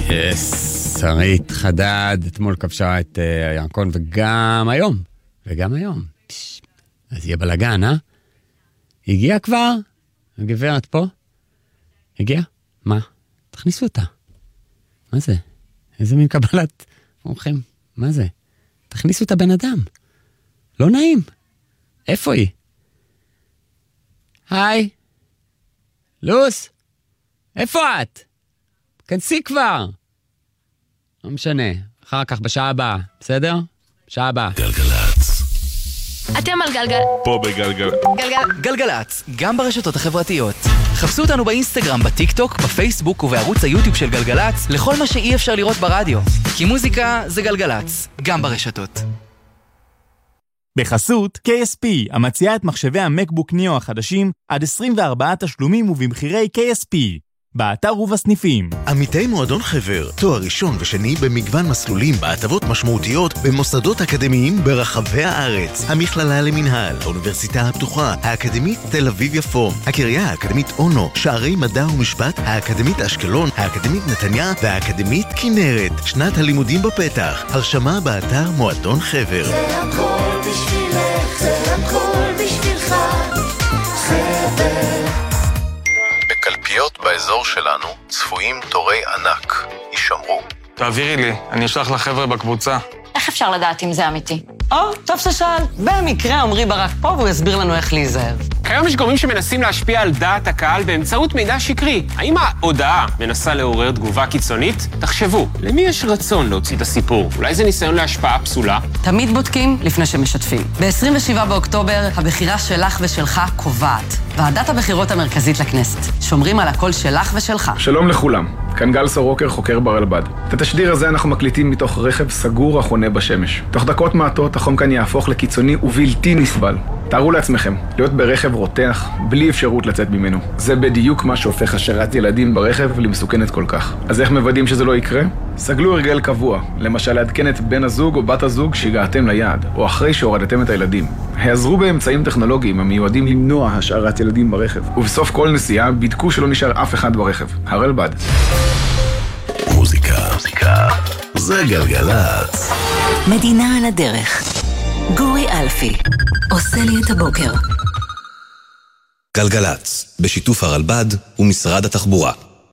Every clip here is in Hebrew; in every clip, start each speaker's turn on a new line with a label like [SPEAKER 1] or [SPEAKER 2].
[SPEAKER 1] שרית חדד אתמול כבשה את ירקון וגם היום. אז יהיה בלגן, הגיע כבר? הגברת פה? הגיע? מה? תכניסו אותה. מה זה? איזה מין קבלת אורחים? מה זה? תכניסו את הבן אדם. לא נעים. איפה היא? היי. לוס. איפה את? כנסי כבר. לא משנה. אחר כך בשעה הבאה. בסדר? בשעה הבאה.
[SPEAKER 2] גלגלץ.
[SPEAKER 3] אתם על גלגל.
[SPEAKER 2] פה בגלגל.
[SPEAKER 4] גלגלץ, גם ברשתות החברתיות. חפשו אותנו באינסטגרם, בטיק טוק, בפייסבוק ובערוץ היוטיוב של גלגלץ, לכל מה שאי אפשר לראות ברדיו. כי מוזיקה זה גלגלץ, גם ברשתות.
[SPEAKER 5] בחסות KSP, המציעה את מחשבי המקבוק ניאו החדשים עד 24 תשלומים ובמחירי KSP. באתר ובסניפים. עמיתי מועדון חבר, תואר ראשון ושני במגוון מסלולים בהטבות משמעותיות במוסדות אקדמיים ברחבי הארץ. המכללה למנהל, האוניברסיטה הפתוחה, האקדמית תל אביב יפו, הקריה האקדמית אונו, שערי מדע ומשפט, האקדמית אשקלון, האקדמית נתניה והאקדמית כנרת. שנת הלימודים בפתח. הרשמה באתר מועדון חבר.
[SPEAKER 6] זה הכל בשבילך, זה הכל בשבילך, חבר.
[SPEAKER 7] בקלפיות באזור שלנו צפויים תורי ענק. יישמרו.
[SPEAKER 8] תעבירי לי, אני אשלח לחבר'ה בקבוצה.
[SPEAKER 3] איך אפשר לדעת אם זה אמיתי?
[SPEAKER 9] טוב ששאל. במקרה עמרי ברק פה והוא יסביר לנו איך להיזהר.
[SPEAKER 10] כיום יש גורמים שמנסים להשפיע על דעת הקהל באמצעות מידע שקרי. האם ההודעה מנסה לעורר תגובה קיצונית? תחשבו, למי יש רצון להוציא את הסיפור? אולי זה ניסיון להשפעה פסולה?
[SPEAKER 9] תמיד בודקים לפני שמשתפים. ב-27 באוקטובר הבחירה שלך ושלך קובעת. ועדת הבחירות המרכזית לכנסת. שומרים על הקול שלך ושלך.
[SPEAKER 11] שלום לכולם, כאן גל סורוקר, חוקר ברלב"ד. את התשדיר הזה אנחנו מקליטים מתוך רכב סגור החונה בשמש. תוך דקות מעטות החום כאן יהפוך לקיצוני ובלתי נסבל. תארו לעצמכם, להיות ברכב רותח, בלי אפשרות לצאת ממנו. זה בדיוק מה שהופך השארת ילדים ברכב למסוכנת כל כך. אז איך מוודאים שזה לא יקרה? סגלו הרגל קבוע, למשל לעדכן את בן הזוג או בת הזוג שהגעתם ליעד, או אחרי שהורדתם את הילדים. העזרו באמצעים טכנולוגיים המיועדים למנוע השארת ילדים ברכב. ובסוף כל נסיעה בדקו שלא נשאר אף אחד ברכב. הרלב"ד.
[SPEAKER 2] מוזיקה. זה גלגלץ.
[SPEAKER 12] מדינה על הדרך. גורי אלפי עושה לי את הבוקר.
[SPEAKER 13] גלגלץ, בשיתוף הרלב"ד ומשרד התחבורה.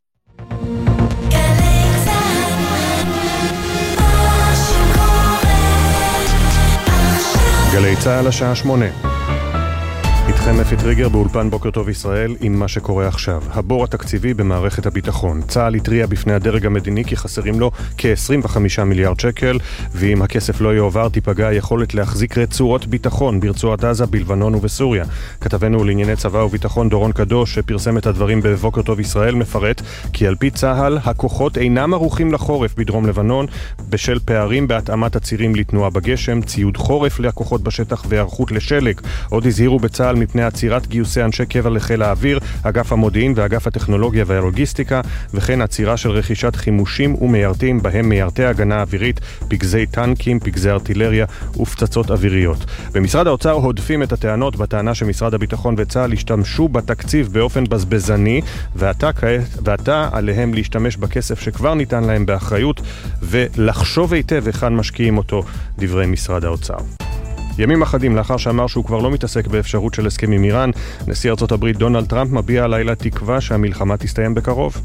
[SPEAKER 14] גלי צהל השעה 8. איתכם אפי טריגר באולפן בוקר טוב ישראל עם מה שקורה עכשיו. הבור התקציבי במערכת הביטחון. צהל התריע בפני הדרג המדיני כי חסרים לו כ-25 מיליארד שקל, ואם הכסף לא יועבר תיפגע היכולת להחזיק רצועות ביטחון ברצועת עזה, בלבנון ובסוריה. כתבנו לענייני צבא וביטחון דורון קדוש שפרסם את הדברים בבוקר טוב ישראל מפרט כי על פי צהל הכוחות אינם ערוכים לחורף בדרום לבנון בשל פערים בהתאמת הצירים לתנועה בגשם, ציוד חורף לכוחות בשטח והיערכות לשלג. עוד הזהירו בצהל מפני עצירת גיוסי אנשי קבע לחיל האוויר, אגף המודיעין ואגף הטכנולוגיה והלוגיסטיקה, וכן עצירה של רכישת חימושים ומיירטים, בהם מיירטי הגנה אווירית, פגזי טנקים, פגזי ארטילריה ופצצות אוויריות. במשרד האוצר הודפים את הטענות בטענה שמשרד הביטחון וצה"ל השתמשו בתקציב באופן בזבזני, ועתה עליהם להשתמש בכסף שכבר ניתן להם באחריות ולחשוב היטב היכן משקיעים אותו, דברי משרד האוצר. ימים אחדים לאחר שאמר שהוא כבר לא מתעסק באפשרות של הסכם עם איראן, נשיא ארצות הברית דונלד טראמפ מביע הלילה תקווה שהמלחמה תסתיים בקרוב.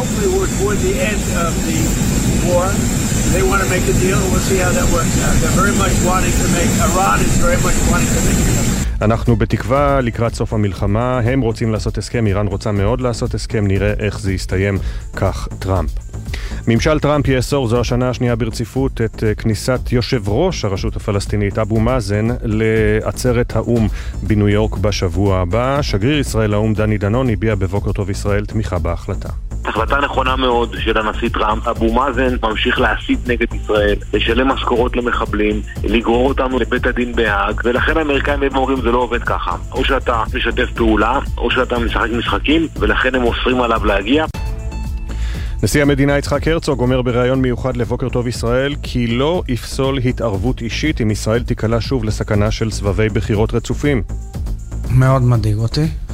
[SPEAKER 14] אנחנו בתקווה לקראת סוף המלחמה, הם רוצים לעשות הסכם, איראן רוצה מאוד לעשות הסכם, נראה איך זה יסתיים, כך טראמפ. ממשל טראמפ יאסור זו השנה השנייה ברציפות את כניסת יושב ראש הרשות הפלסטינית אבו מאזן לעצרת האום בניו יורק בשבוע הבא. שגריר ישראל האום דני דנון הביע בבוקר טוב ישראל תמיכה בהחלטה.
[SPEAKER 15] החלטה נכונה מאוד של הנשיא טראמפ. אבו מאזן ממשיך להסית נגד ישראל, לשלם משכורות למחבלים, לגרור אותנו לבית הדין בהאג, ולכן האמריקאים אומרים זה לא עובד ככה. או שאתה משתף פעולה, או שאתה משחק משחקים, ולכן הם אוסרים עליו להגיע.
[SPEAKER 14] נשיא המדינה יצחק הרצוג אומר בריאיון מיוחד לבוקר טוב ישראל כי לא יפסול התערבות אישית אם ישראל תיקלע שוב לסכנה של סבבי בחירות רצופים.
[SPEAKER 16] מאוד מדאיג אותי.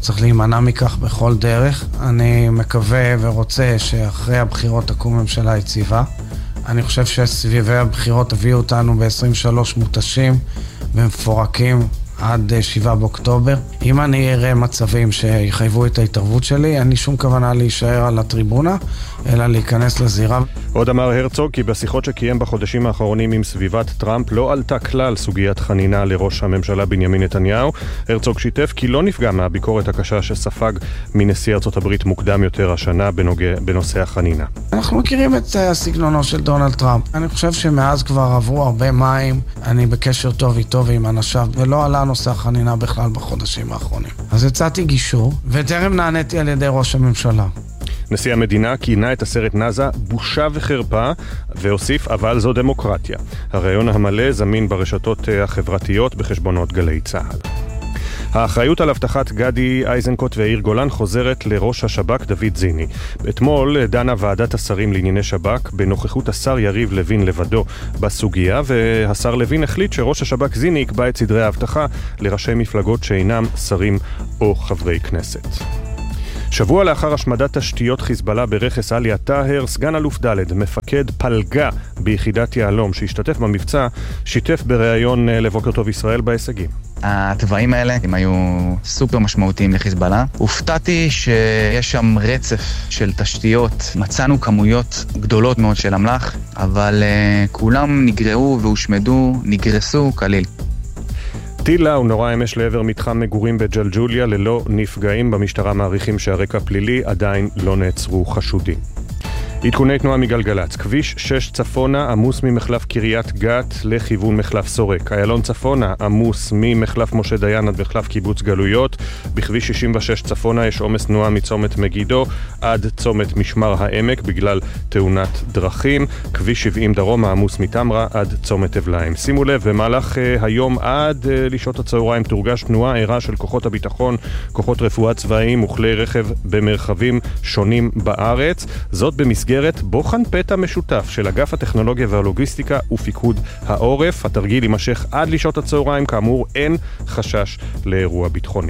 [SPEAKER 16] צריך להימנע מכך בכל דרך. אני מקווה ורוצה שאחרי הבחירות תקום ממשלה יציבה. אני חושב שסביבי הבחירות הביאו אותנו ב-23 מותשים ומפורקים עד 7 באוקטובר. אם אני אראה מצבים שיחייבו את ההתערבות שלי, אין לי שום כוונה להישאר על הטריבונה, אלא להיכנס לזירה.
[SPEAKER 14] עוד אמר הרצוג כי בשיחות שקיים בחודשים האחרונים עם סביבת טראמפ לא עלתה כלל סוגיית חנינה לראש הממשלה בנימין נתניהו. הרצוג שיתף כי לא נפגע מהביקורת הקשה שספג מנשיא ארצות הברית מוקדם יותר השנה בנושא החנינה.
[SPEAKER 16] אנחנו מכירים את הסגנונו של דונלד טראמפ. אני חושב שמאז כבר עברו הרבה מים, אני בקשר טוב איתו ועם אנשיו, ולא עלה נושא החנינה בכלל בחודשים האחרונים. אז הצעתי גישור, וטרם נעניתי על ידי ראש הממשלה.
[SPEAKER 14] נשיא המדינה כינה את הסרט נאזה בושה וחרפה, והוסיף אבל זו דמוקרטיה. הרעיון המלא זמין ברשתות החברתיות בחשבונות גלי צהל. האחריות על הבטחת גדי איזנקוט ויאיר גולן חוזרת לראש השב"כ דוד זיני. אתמול דנה ועדת השרים לענייני שב"כ בנוכחות השר יריב לוין לבדו בסוגיה, והשר לוין החליט שראש השב"כ זיני יקבע את סדרי ההבטחה לראשי מפלגות שאינם שרים או חברי כנסת. שבוע לאחר השמדת תשתיות חיזבאללה ברכס עליה טאהר, סגן אלוף ד' מפקד פלגה ביחידת יעלום שהשתתף במבצע, שיתף בריאיון לבוקר טוב ישראל בהישגים.
[SPEAKER 17] הטבעים האלה הם היו סופר משמעותיים לחיזבאללה. הופתעתי שיש שם רצף של תשתיות. מצאנו כמויות גדולות מאוד של אמל"ח, אבל כולם נגרעו והושמדו, נגרסו כליל.
[SPEAKER 14] טילה הוא נורא אמש לעבר מתחם מגורים בג'לג'וליה ללא נפגעים. במשטרה מעריכים שהרקע פלילי, עדיין לא נעצרו חשודים. עדכוני תנועה מגלגלץ, כביש 6 צפונה עמוס ממחלף קריית גת לכיוון מחלף סורק. איילון צפונה עמוס ממחלף משה דיין עד מחלף קיבוץ גלויות. בכביש 66 צפונה יש עומס תנועה מצומת מגידו עד צומת משמר העמק בגלל תאונת דרכים. כביש 70 דרום עמוס מתמרה עד צומת אבליים. שימו לב, במהלך היום עד לשעות הצהריים תורגש תנועה ערה של כוחות הביטחון, כוחות רפואה צבאיים וכלי רכב במרחבים שונים בארץ. זאת במסגרת בוחן פתע משותף של אגף הטכנולוגיה והלוגיסטיקה ופיקוד העורף. התרגיל יימשך עד לשעות הצהריים, כאמור אין חשש לאירוע ביטחוני.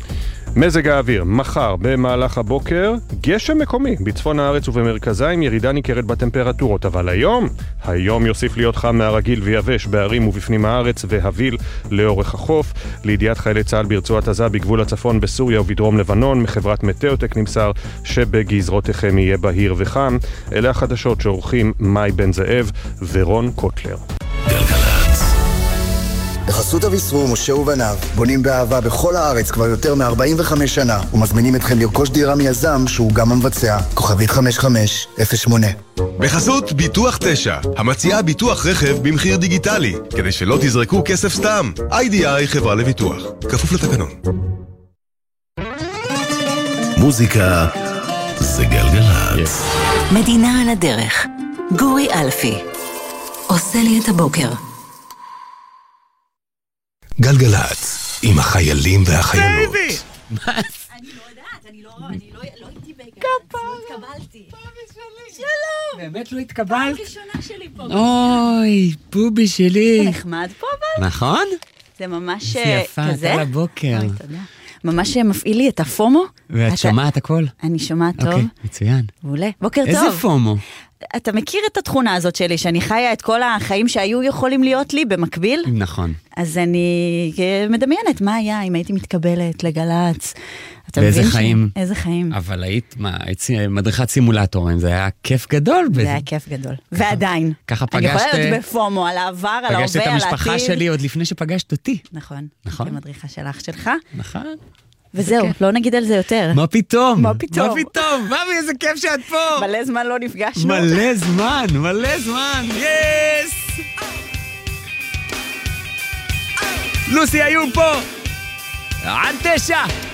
[SPEAKER 14] מזג האוויר, מחר במהלך הבוקר, גשם מקומי בצפון הארץ ובמרכזה עם ירידה ניכרת בטמפרטורות, אבל היום יוסיף להיות חם מהרגיל ויבש בערים ובפנים הארץ והביל לאורך החוף. לידיעת חיילי צה"ל ברצועת עזה בגבול הצפון בסוריה ובדרום לבנון, מחברת מטאוטק נמסר שבגזרותיכם יהיה בהיר וחם. אלה החדשות שעורכים מאי בן זאב ורון קוטלר.
[SPEAKER 18] בחסות אביסרו, משה ובניו, בונים באהבה בכל הארץ כבר יותר מ-45 שנה, ומזמינים אתכם לרכוש דירה מיזם שהוא גם המבצע. כוכבית 5508.
[SPEAKER 19] בחסות ביטוח 9, המציעה ביטוח רכב במחיר דיגיטלי, כדי שלא תזרקו כסף סתם. IDI חברה לביטוח, כפוף לתקנון.
[SPEAKER 2] מוזיקה זה גלגלצ.
[SPEAKER 12] מדינה על הדרך. גורי אלפי עושה לי את הבוקר.
[SPEAKER 2] גלגלצ, עם החיילים והחיילות.
[SPEAKER 1] בייבי!
[SPEAKER 20] אני לא יודעת, אני לא הייתי התקבלתי.
[SPEAKER 1] שלום! באמת לא התקבלת?
[SPEAKER 20] הראשונה שלי פה.
[SPEAKER 1] אוי, בובי שלי.
[SPEAKER 20] נחמד פה אבל?
[SPEAKER 1] נכון?
[SPEAKER 20] זה ממש
[SPEAKER 1] יפה,
[SPEAKER 20] כזה.
[SPEAKER 1] אתה לבוקר.
[SPEAKER 20] אוי, תודה. ממש מפעיל לי את הפומו.
[SPEAKER 1] ואת שומעת הכל?
[SPEAKER 20] אני שומעת טוב.
[SPEAKER 1] אוקיי, מצוין.
[SPEAKER 20] מעולה. בוקר טוב.
[SPEAKER 1] איזה פומו?
[SPEAKER 20] אתה מכיר את התכונה הזאת שלי, שאני חיה את כל החיים שהיו יכולים להיות לי במקביל?
[SPEAKER 1] נכון.
[SPEAKER 20] אז אני מדמיינת מה היה אם הייתי מתקבלת לגלץ.
[SPEAKER 1] באיזה חיים?
[SPEAKER 20] איזה חיים.
[SPEAKER 1] אבל היית מדריכת סימולטורים, זה היה כיף גדול.
[SPEAKER 20] זה היה כיף גדול. ועדיין.
[SPEAKER 1] ככה פגשת...
[SPEAKER 20] אני יכולה להיות בפומו, על העבר, על ההווה, על העתיד.
[SPEAKER 1] פגשת את המשפחה שלי עוד לפני שפגשת אותי.
[SPEAKER 20] נכון.
[SPEAKER 1] נכון.
[SPEAKER 20] כמדריכה של אח שלך.
[SPEAKER 1] נכון.
[SPEAKER 20] וזהו, לא נגיד על זה יותר.
[SPEAKER 1] מה פתאום?
[SPEAKER 20] מה פתאום?
[SPEAKER 1] מה פתאום? מאמי, איזה כיף שאת פה.
[SPEAKER 20] מלא זמן לא נפגשנו.
[SPEAKER 1] מלא זמן. יס! לוסי היו פה. עד 9.